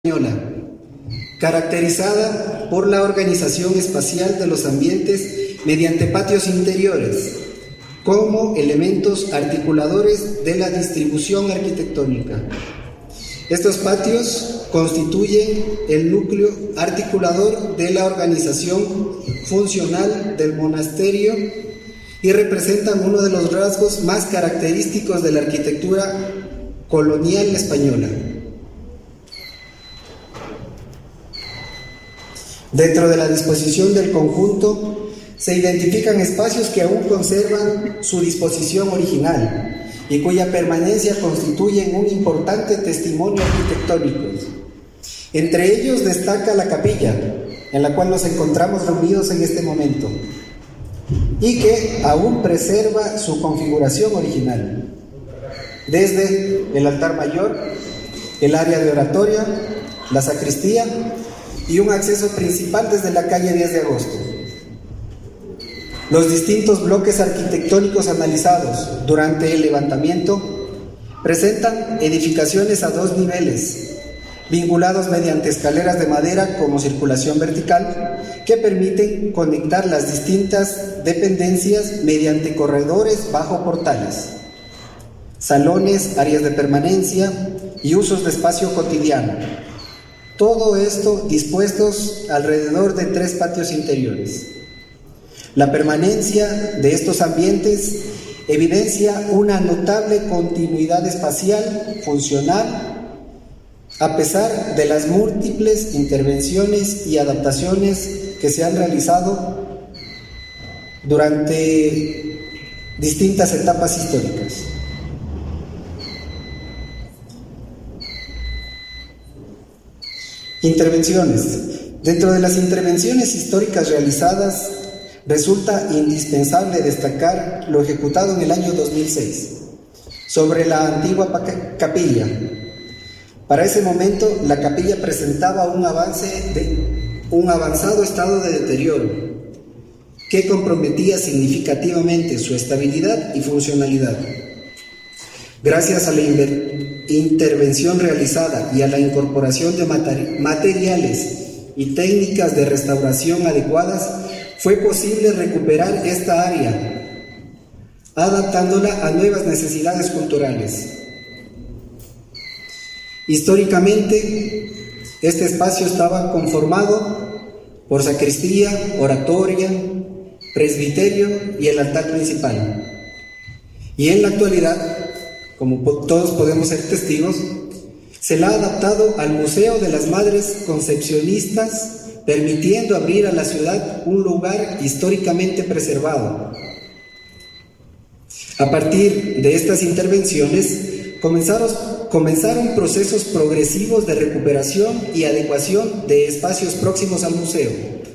española, caracterizada por la organización espacial de los ambientes mediante patios interiores, como elementos articuladores de la distribución arquitectónica. Estos patios constituyen el núcleo articulador de la organización funcional del monasterio y representan uno de los rasgos más característicos de la arquitectura colonial española. Dentro de la disposición del conjunto se identifican espacios que aún conservan su disposición original y cuya permanencia constituyen un importante testimonio arquitectónico. Entre ellos destaca la capilla, en la cual nos encontramos reunidos en este momento, y que aún preserva su configuración original. Desde el altar mayor, el área de oratoria, la sacristía y un acceso principal desde la calle 10 de agosto. Los distintos bloques arquitectónicos analizados durante el levantamiento presentan edificaciones a 2 niveles, vinculados mediante escaleras de madera como circulación vertical, que permiten conectar las distintas dependencias mediante corredores bajo portales, salones, áreas de permanencia y usos de espacio cotidiano. Todo esto dispuestos alrededor de 3 patios interiores. La permanencia de estos ambientes evidencia una notable continuidad espacial, funcional, a pesar de las múltiples intervenciones y adaptaciones que se han realizado durante distintas etapas históricas. Intervenciones. Dentro de las intervenciones históricas realizadas, resulta indispensable destacar lo ejecutado en el año 2006 sobre la antigua capilla. Para ese momento, la capilla presentaba un avanzado estado de deterioro que comprometía significativamente su estabilidad y funcionalidad. Gracias a la intervención realizada y a la incorporación de materiales y técnicas de restauración adecuadas, fue posible recuperar esta área, adaptándola a nuevas necesidades culturales. Históricamente, este espacio estaba conformado por sacristía, oratoria, presbiterio y el altar principal. Y en la actualidad, como todos podemos ser testigos, se la ha adaptado al Museo de las Madres Concepcionistas, permitiendo abrir a la ciudad un lugar históricamente preservado. A partir de estas intervenciones, comenzaron procesos progresivos de recuperación y adecuación de espacios próximos al museo.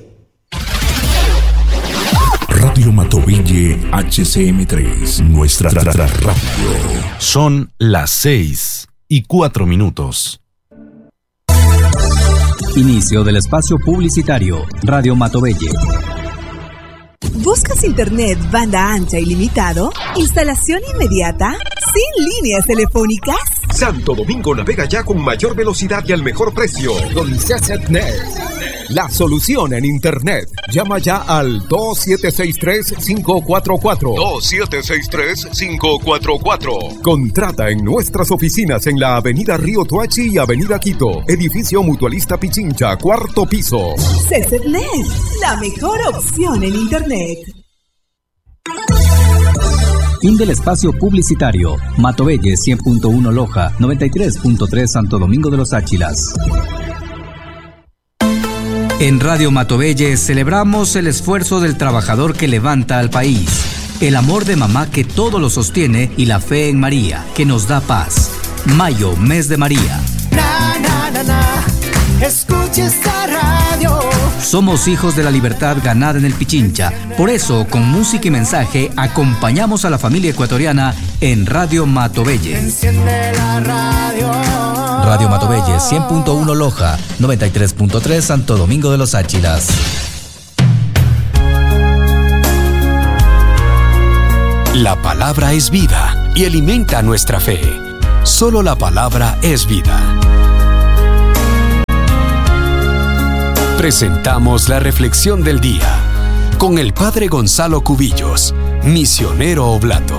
Radio Matovelle HCM3, nuestra radio. Son las 6:04. Inicio del espacio publicitario. Radio Matovelle. ¿Buscas internet banda ancha ilimitado? ¿Instalación inmediata? ¿Sin líneas telefónicas? Santo Domingo navega ya con mayor velocidad y al mejor precio. Con CCNet, la solución en internet. Llama ya al 2763-544. 2763-544. Contrata en nuestras oficinas en la avenida Río Tuachi y avenida Quito. Edificio Mutualista Pichincha, 4º piso. CCNet, la mejor opción en internet. Fin del espacio publicitario. Matovelle 100.1 Loja, 93.3 Santo Domingo de los Áchilas. En Radio Matovelle celebramos el esfuerzo del trabajador que levanta al país, el amor de mamá que todo lo sostiene y la fe en María, que nos da paz. Mayo, mes de María. Escucha esta radio. Somos hijos de la libertad ganada en el Pichincha. Por eso, con música y mensaje, acompañamos a la familia ecuatoriana en Radio Matovelle. Enciende la radio. Radio Matovelle 100.1 Loja, 93.3 Santo Domingo de los Áchilas. La palabra es vida y alimenta nuestra fe. Solo la palabra es vida. presentamos la reflexión del día con el Padre Gonzalo Cubillos, misionero oblato.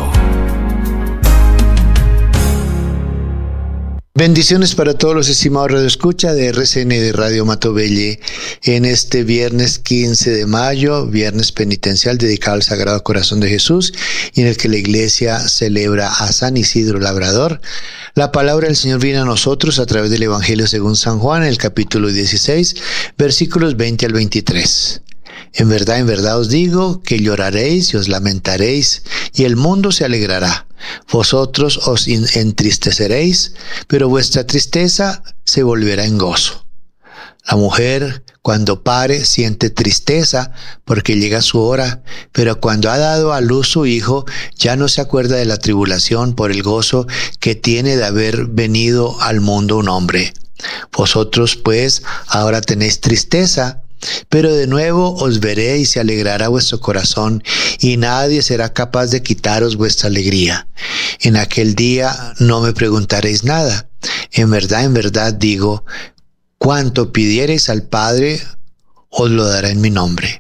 Bendiciones para todos los estimados radioescucha de RCN de Radio Matovelle en este viernes 15 de mayo, viernes penitencial dedicado al Sagrado Corazón de Jesús y en el que la Iglesia celebra a San Isidro Labrador. La palabra del Señor viene a nosotros a través del Evangelio según San Juan, en el capítulo 16, versículos 20 al 23. En verdad os digo que lloraréis y os lamentaréis, y el mundo se alegrará. Vosotros os entristeceréis, pero vuestra tristeza se volverá en gozo. La mujer, cuando pare, siente tristeza porque llega su hora, pero cuando ha dado a luz su hijo, ya no se acuerda de la tribulación por el gozo que tiene de haber venido al mundo un hombre. Vosotros, pues, ahora tenéis tristeza, pero de nuevo os veré y se alegrará vuestro corazón, y nadie será capaz de quitaros vuestra alegría. En aquel día no me preguntaréis nada. En verdad digo, cuanto pidiereis al Padre, os lo dará en mi nombre.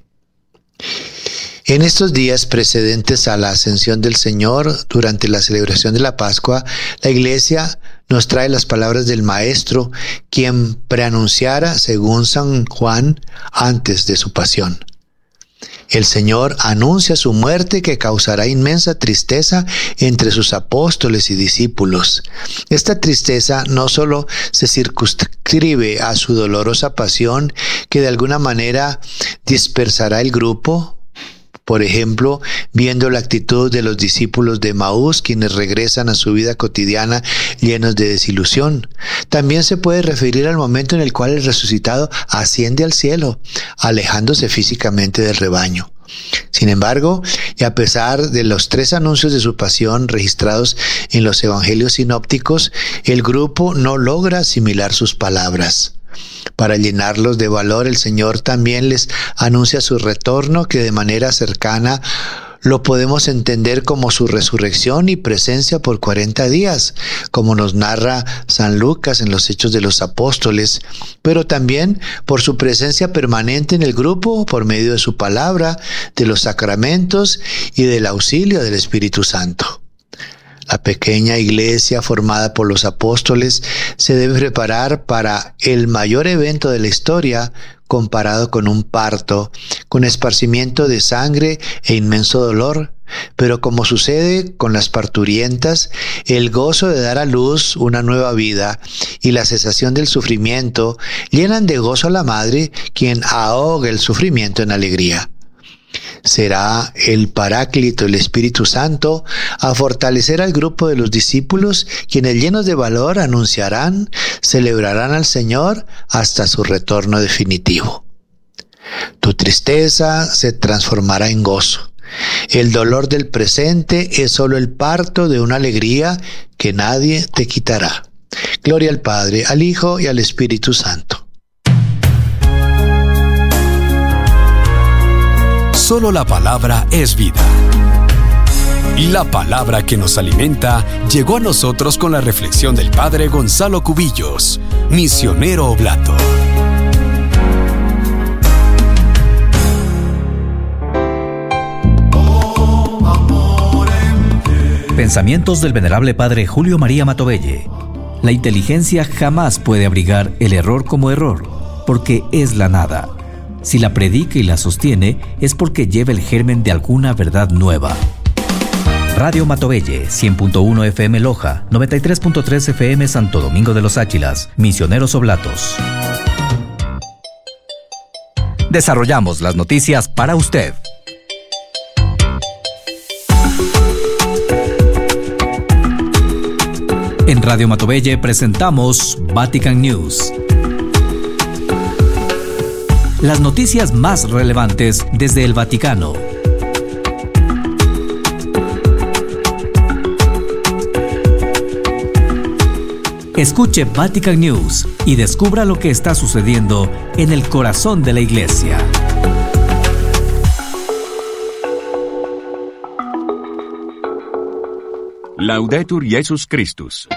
En estos días precedentes a la ascensión del Señor, durante la celebración de la Pascua, la Iglesia nos trae las palabras del Maestro, quien preanunciara, según San Juan, antes de su pasión. El Señor anuncia su muerte que causará inmensa tristeza entre sus apóstoles y discípulos. Esta tristeza no solo se circunscribe a su dolorosa pasión, que de alguna manera dispersará el grupo. Por ejemplo, viendo la actitud de los discípulos de Emaús, quienes regresan a su vida cotidiana llenos de desilusión. También se puede referir al momento en el cual el resucitado asciende al cielo, alejándose físicamente del rebaño. Sin embargo, y a pesar de los 3 anuncios de su pasión registrados en los evangelios sinópticos, el grupo no logra asimilar sus palabras. Para llenarlos de valor, el Señor también les anuncia su retorno, que de manera cercana lo podemos entender como su resurrección y presencia por 40 días, como nos narra San Lucas en los Hechos de los Apóstoles, pero también por su presencia permanente en el grupo por medio de su palabra, de los sacramentos y del auxilio del Espíritu Santo. La pequeña iglesia formada por los apóstoles se debe preparar para el mayor evento de la historia, comparado con un parto, con esparcimiento de sangre e inmenso dolor. Pero como sucede con las parturientas, el gozo de dar a luz una nueva vida y la cesación del sufrimiento llenan de gozo a la madre, quien ahoga el sufrimiento en alegría. Será el Paráclito, el Espíritu Santo, a fortalecer al grupo de los discípulos, quienes llenos de valor anunciarán, celebrarán al Señor hasta su retorno definitivo. Tu tristeza se transformará en gozo. El dolor del presente es solo el parto de una alegría que nadie te quitará. Gloria al Padre, al Hijo y al Espíritu Santo. Solo la palabra es vida. La palabra que nos alimenta llegó a nosotros con la reflexión del Padre Gonzalo Cubillos, misionero oblato. Pensamientos del venerable Padre Julio María Matovelle. La inteligencia jamás puede abrigar el error como error, porque es la nada. Si la predica y la sostiene, es porque lleva el germen de alguna verdad nueva. Radio Matovelle, 100.1 FM Loja, 93.3 FM Santo Domingo de los Áchilas, misioneros oblatos. Desarrollamos las noticias para usted. En Radio Matovelle presentamos Vatican News. Las noticias más relevantes desde el Vaticano. Escuche Vatican News y descubra lo que está sucediendo en el corazón de la Iglesia. Laudetur Jesus Christus.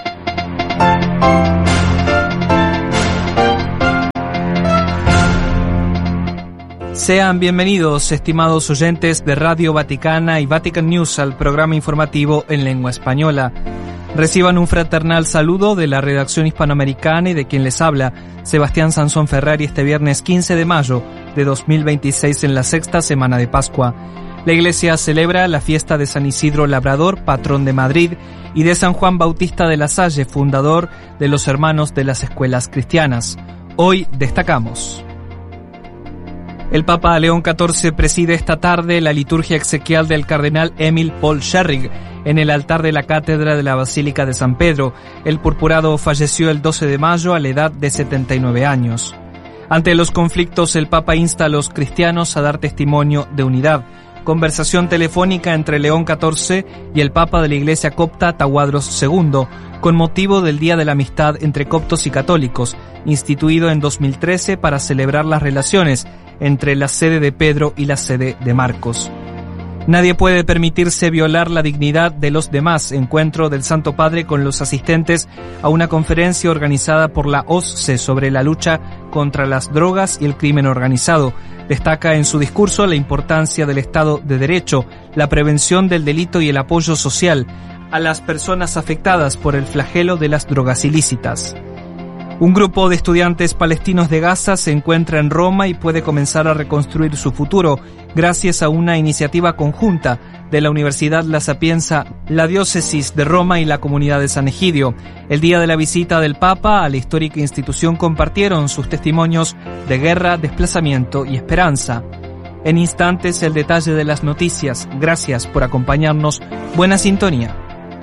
Sean bienvenidos, estimados oyentes de Radio Vaticana y Vatican News, al programa informativo en lengua española. Reciban un fraternal saludo de la redacción hispanoamericana y de quien les habla, Sebastián Sansón Ferrari, este viernes 15 de mayo de 2026 en la sexta semana de Pascua. La Iglesia celebra la fiesta de San Isidro Labrador, patrón de Madrid, y de San Juan Bautista de la Salle, fundador de los Hermanos de las Escuelas Cristianas. Hoy destacamos: el Papa León XIV preside esta tarde la liturgia exequial del cardenal Emil Paul Scherrig en el altar de la cátedra de la Basílica de San Pedro. El purpurado falleció el 12 de mayo a la edad de 79 años. Ante los conflictos, el Papa insta a los cristianos a dar testimonio de unidad. Conversación telefónica entre León XIV y el Papa de la Iglesia Copta Tawadros II, con motivo del Día de la Amistad entre coptos y católicos, instituido en 2013 para celebrar las relaciones entre la sede de Pedro y la sede de Marcos. Nadie puede permitirse violar la dignidad de los demás. Encuentro del Santo Padre con los asistentes a una conferencia organizada por la OSCE sobre la lucha contra las drogas y el crimen organizado. Destaca en su discurso la importancia del Estado de Derecho, la prevención del delito y el apoyo social a las personas afectadas por el flagelo de las drogas ilícitas. Un grupo de estudiantes palestinos de Gaza se encuentra en Roma y puede comenzar a reconstruir su futuro gracias a una iniciativa conjunta de la Universidad La Sapienza, la Diócesis de Roma y la Comunidad de San Egidio. El día de la visita del Papa a la histórica institución compartieron sus testimonios de guerra, desplazamiento y esperanza. En instantes, el detalle de las noticias. Gracias por acompañarnos. Buena sintonía.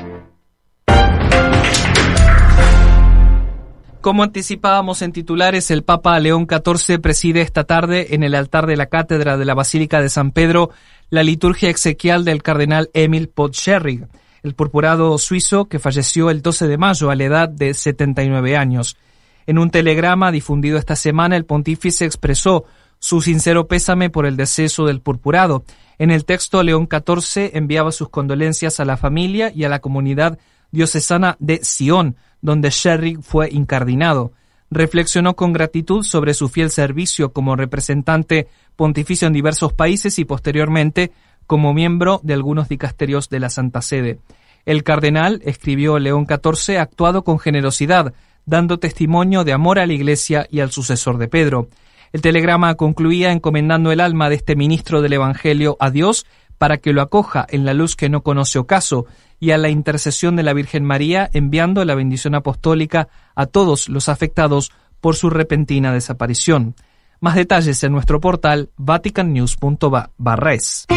Como anticipábamos en titulares, el Papa León XIV preside esta tarde en el altar de la cátedra de la Basílica de San Pedro la liturgia exequial del cardenal Emil Paul Scherrig, el purpurado suizo que falleció el 12 de mayo a la edad de 79 años. En un telegrama difundido esta semana, el pontífice expresó su sincero pésame por el deceso del purpurado. En el texto, León XIV enviaba sus condolencias a la familia y a la comunidad diocesana de Sion, donde Scherrig fue incardinado. Reflexionó con gratitud sobre su fiel servicio como representante pontificio en diversos países y posteriormente como miembro de algunos dicasterios de la Santa Sede. El cardenal, escribió León XIV, ha actuado con generosidad, dando testimonio de amor a la Iglesia y al sucesor de Pedro. El telegrama concluía encomendando el alma de este ministro del Evangelio a Dios para que lo acoja en la luz que no conoce ocaso, y a la intercesión de la Virgen María, enviando la bendición apostólica a todos los afectados por su repentina desaparición. Más detalles en nuestro portal vaticannews.va/es.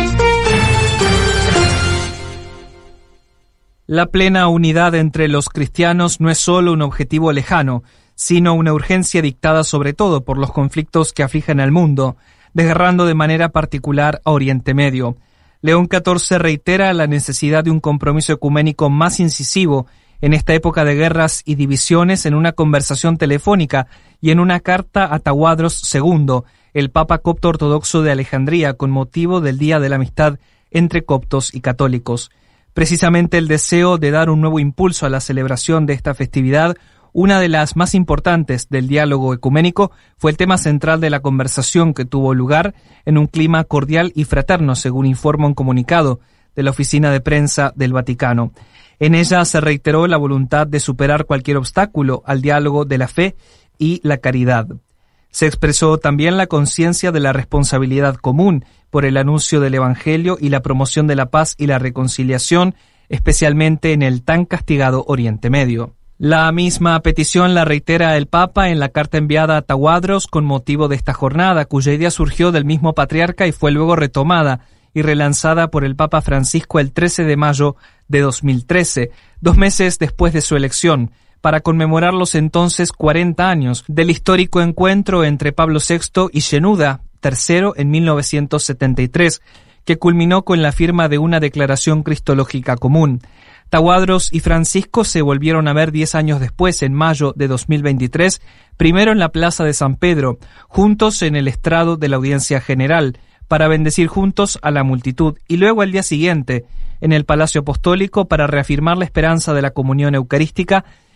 La plena unidad entre los cristianos no es solo un objetivo lejano, sino una urgencia dictada sobre todo por los conflictos que afligen al mundo, desgarrando de manera particular a Oriente Medio. León XIV reitera la necesidad de un compromiso ecuménico más incisivo en esta época de guerras y divisiones en una conversación telefónica y en una carta a Tawadros II, el Papa copto ortodoxo de Alejandría, con motivo del Día de la Amistad entre coptos y católicos. Precisamente el deseo de dar un nuevo impulso a la celebración de esta festividad, una de las más importantes del diálogo ecuménico, fue el tema central de la conversación que tuvo lugar en un clima cordial y fraterno, según informa un comunicado de la Oficina de Prensa del Vaticano. En ella se reiteró la voluntad de superar cualquier obstáculo al diálogo de la fe y la caridad. Se expresó también la conciencia de la responsabilidad común por el anuncio del Evangelio y la promoción de la paz y la reconciliación, especialmente en el tan castigado Oriente Medio. La misma petición la reitera el Papa en la carta enviada a Tawadros con motivo de esta jornada, cuya idea surgió del mismo patriarca y fue luego retomada y relanzada por el Papa Francisco el 13 de mayo de 2013, 2 meses después de su elección, para conmemorar los entonces 40 años del histórico encuentro entre Pablo VI y Shenouda III en 1973, que culminó con la firma de una declaración cristológica común. Tawadros y Francisco se volvieron a ver 10 años después, en mayo de 2023, primero en la Plaza de San Pedro, juntos en el estrado de la Audiencia General, para bendecir juntos a la multitud, y luego al día siguiente, en el Palacio Apostólico, para reafirmar la esperanza de la comunión eucarística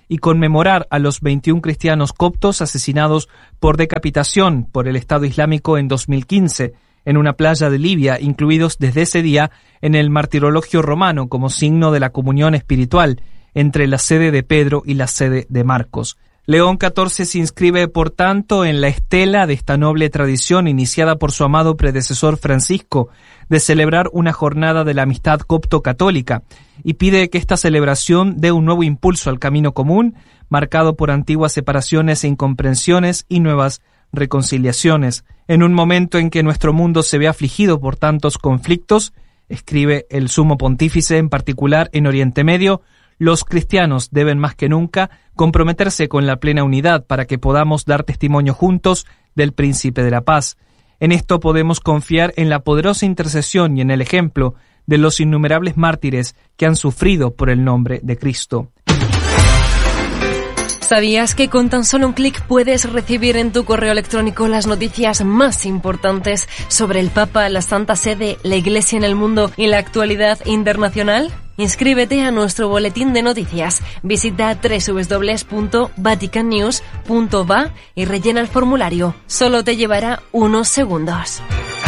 y conmemorar a los 21 cristianos coptos asesinados por decapitación por el Estado Islámico en 2015 en una playa de Libia, incluidos desde ese día en el martirologio romano como signo de la comunión espiritual entre la sede de Pedro y la sede de Marcos. León XIV se inscribe, por tanto, en la estela de esta noble tradición iniciada por su amado predecesor Francisco de celebrar una jornada de la amistad copto-católica y pide que esta celebración dé un nuevo impulso al camino común, marcado por antiguas separaciones e incomprensiones y nuevas reconciliaciones. En un momento en que nuestro mundo se ve afligido por tantos conflictos, escribe el Sumo Pontífice, en particular en Oriente Medio, los cristianos deben más que nunca comprometerse con la plena unidad para que podamos dar testimonio juntos del Príncipe de la Paz. En esto podemos confiar en la poderosa intercesión y en el ejemplo de los innumerables mártires que han sufrido por el nombre de Cristo. ¿Sabías que con tan solo un clic puedes recibir en tu correo electrónico las noticias más importantes sobre el Papa, la Santa Sede, la Iglesia en el mundo y la actualidad internacional? Inscríbete a nuestro boletín de noticias. Visita www.vaticannews.va y rellena el formulario. Solo te llevará unos segundos.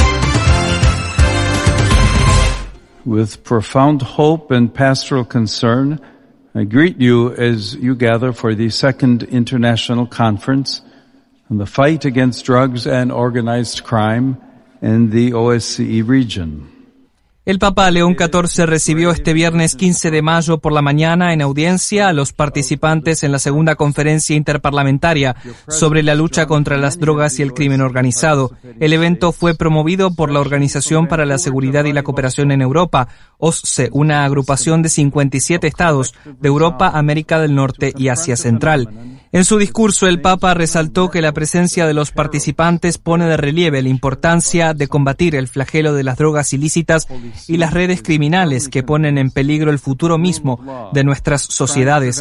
With profound hope and pastoral concern, I greet you as you gather for the second International Conference on the fight against drugs and organized crime in the OSCE region. El Papa León XIV recibió este viernes 15 de mayo por la mañana en audiencia a los participantes en la segunda conferencia interparlamentaria sobre la lucha contra las drogas y el crimen organizado. El evento fue promovido por la Organización para la Seguridad y la Cooperación en Europa, OSCE, una agrupación de 57 estados de Europa, América del Norte y Asia Central. En su discurso, el Papa resaltó que la presencia de los participantes pone de relieve la importancia de combatir el flagelo de las drogas ilícitas y las redes criminales que ponen en peligro el futuro mismo de nuestras sociedades.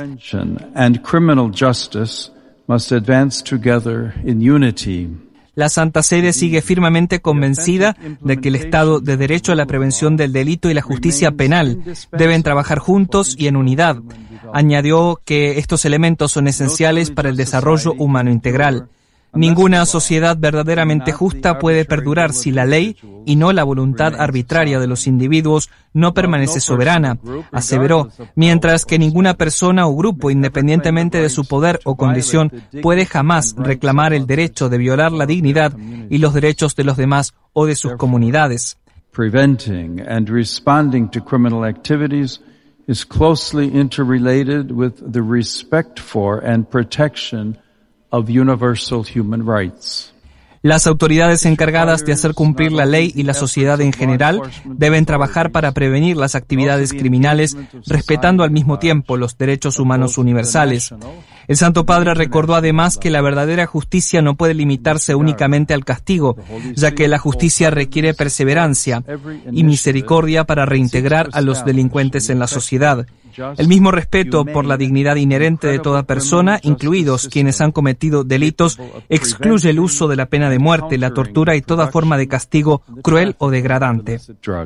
La Santa Sede sigue firmemente convencida de que el Estado de Derecho, la prevención del delito y la justicia penal deben trabajar juntos y en unidad. Añadió que estos elementos son esenciales para el desarrollo humano integral. Ninguna sociedad verdaderamente justa puede perdurar si la ley, y no la voluntad arbitraria de los individuos, no permanece soberana, aseveró, mientras que ninguna persona o grupo, independientemente de su poder o condición, puede jamás reclamar el derecho de violar la dignidad y los derechos de los demás o de sus comunidades. Preventing and responding to criminal activities is closely interrelated with the respect for and protection of universal human rights. Las autoridades encargadas de hacer cumplir la ley y la sociedad en general deben trabajar para prevenir las actividades criminales, respetando al mismo tiempo los derechos humanos universales. El Santo Padre recordó además que la verdadera justicia no puede limitarse únicamente al castigo, ya que la justicia requiere perseverancia y misericordia para reintegrar a los delincuentes en la sociedad. El mismo respeto por la dignidad inherente de toda persona, incluidos quienes han cometido delitos, excluye el uso de la pena de muerte, la tortura y toda forma de castigo cruel o degradante.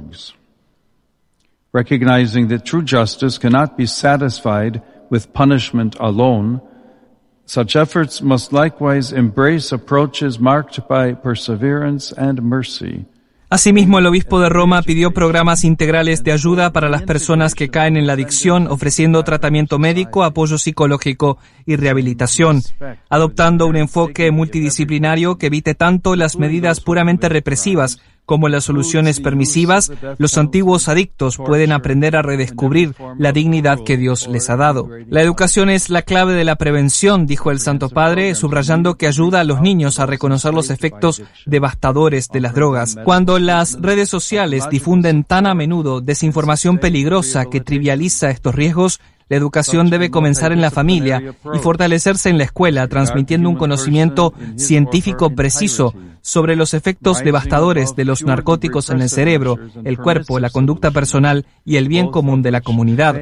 Recognizing that true justice cannot be satisfied with punishment alone, such efforts must likewise embrace approaches marked by perseverance and mercy. Asimismo, el obispo de Roma pidió programas integrales de ayuda para las personas que caen en la adicción, ofreciendo tratamiento médico, apoyo psicológico y rehabilitación, adoptando un enfoque multidisciplinario que evite tanto las medidas puramente represivas como las soluciones permisivas. Los antiguos adictos pueden aprender a redescubrir la dignidad que Dios les ha dado. La educación es la clave de la prevención, dijo el Santo Padre, subrayando que ayuda a los niños a reconocer los efectos devastadores de las drogas. Cuando las redes sociales difunden tan a menudo desinformación peligrosa que trivializa estos riesgos, la educación debe comenzar en la familia y fortalecerse en la escuela, transmitiendo un conocimiento científico preciso sobre los efectos devastadores de los narcóticos en el cerebro, el cuerpo, la conducta personal y el bien común de la comunidad.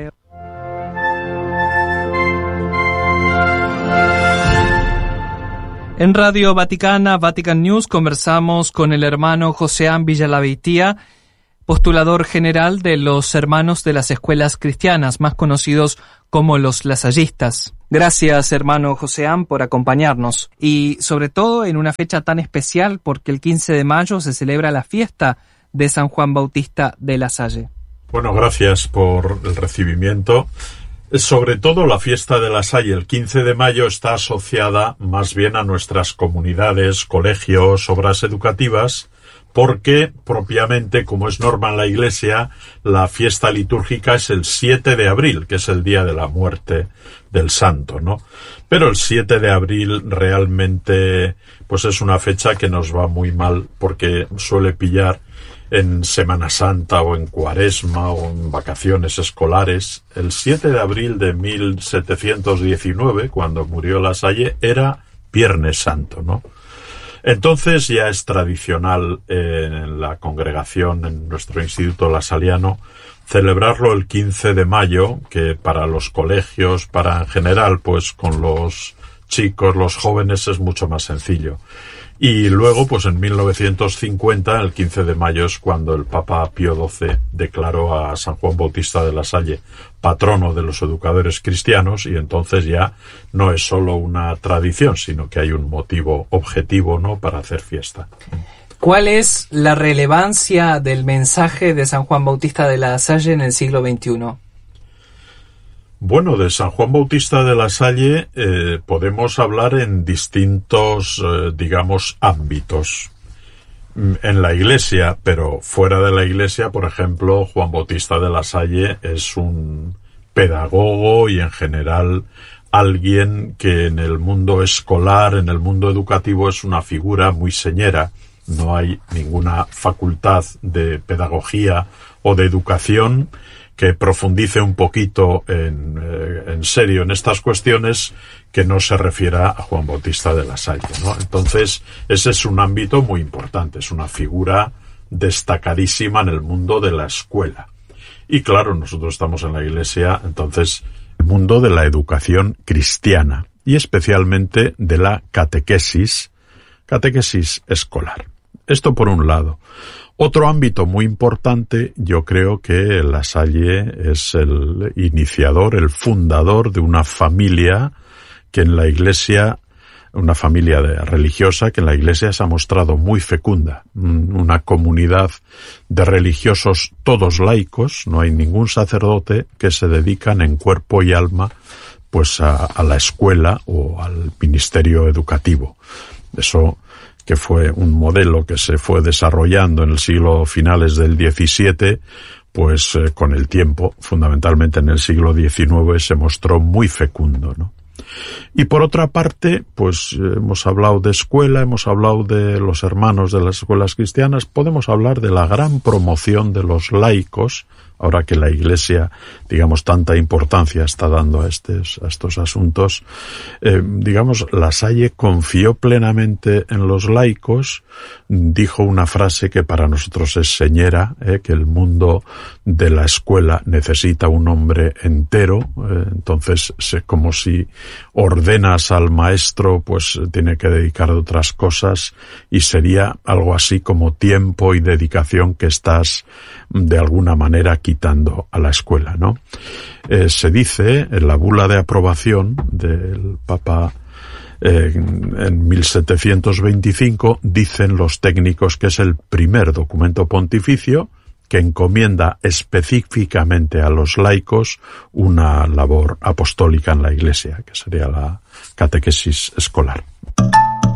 En Radio Vaticana, Vatican News, conversamos con el hermano Joseán Villalabeitia, postulador general de los Hermanos de las Escuelas Cristianas, más conocidos como los lasallistas. Gracias, hermano Joseán, por acompañarnos. Y sobre todo en una fecha tan especial, porque el 15 de mayo se celebra la fiesta de San Juan Bautista de La Salle. Bueno, gracias por el recibimiento. Sobre todo la fiesta de La Salle, el 15 de mayo, está asociada más bien a nuestras comunidades, colegios, obras educativas, porque propiamente, como es norma en la Iglesia, la fiesta litúrgica es el 7 de abril, que es el día de la muerte del santo, ¿no? Pero el 7 de abril realmente pues es una fecha que nos va muy mal, porque suele pillar en Semana Santa o en Cuaresma o en vacaciones escolares. El 7 de abril de 1719, cuando murió La Salle, era Viernes Santo, ¿no? Entonces ya es tradicional en la congregación, en nuestro Instituto Lasaliano, celebrarlo el 15 de mayo, que para los colegios, para en general, pues con los chicos, los jóvenes, es mucho más sencillo. Y luego, pues en 1950, el 15 de mayo, es cuando el Papa Pío XII declaró a San Juan Bautista de La Salle patrono de los educadores cristianos, y entonces ya no es solo una tradición, sino que hay un motivo objetivo, ¿no?, para hacer fiesta. ¿Cuál es la relevancia del mensaje de San Juan Bautista de La Salle en el siglo XXI? Bueno, de San Juan Bautista de La Salle podemos hablar en distintos, digamos, ámbitos. En la Iglesia, pero fuera de la Iglesia, por ejemplo, Juan Bautista de La Salle es un pedagogo y en general alguien que en el mundo escolar, en el mundo educativo, es una figura muy señera. No hay ninguna facultad de pedagogía o de educación que profundice un poquito en serio en estas cuestiones que no se refiera a Juan Bautista de La Salle, ¿no? Entonces, ese es un ámbito muy importante, es una figura destacadísima en el mundo de la escuela. Y claro, nosotros estamos en la Iglesia, entonces, el mundo de la educación cristiana y especialmente de la catequesis escolar. Esto por un lado. Otro ámbito muy importante, yo creo que La Salle es el iniciador, el fundador de una familia que en la Iglesia, una familia religiosa que en la Iglesia se ha mostrado muy fecunda. Una comunidad de religiosos todos laicos, no hay ningún sacerdote, que se dedican en cuerpo y alma pues a la escuela o al ministerio educativo. Eso que fue un modelo que se fue desarrollando en el siglo finales del XVII, pues con el tiempo, fundamentalmente en el siglo XIX, se mostró muy fecundo, ¿no? Y por otra parte, pues hemos hablado de escuela, hemos hablado de los hermanos de las escuelas cristianas, podemos hablar de la gran promoción de los laicos, ahora que la Iglesia, digamos, tanta importancia está dando a estos asuntos. Digamos, La Salle confió plenamente en los laicos, dijo una frase que para nosotros es señera, que el mundo de la escuela necesita un hombre entero, entonces como si ordenas al maestro, pues tiene que dedicar a otras cosas, y sería algo así como tiempo y dedicación que estás de alguna manera quitando a la escuela, ¿no? Se dice en la bula de aprobación del Papa en 1725, dicen los técnicos que es el primer documento pontificio que encomienda específicamente a los laicos una labor apostólica en la Iglesia, que sería la catequesis escolar.